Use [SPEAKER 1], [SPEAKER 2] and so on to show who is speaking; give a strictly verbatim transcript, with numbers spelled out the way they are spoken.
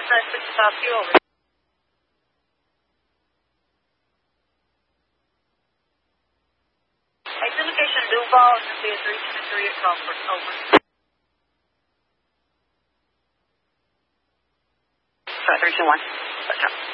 [SPEAKER 1] nine six to talk to you, over. Identification Duval, this is three two three at Crawford, over.
[SPEAKER 2] three two one.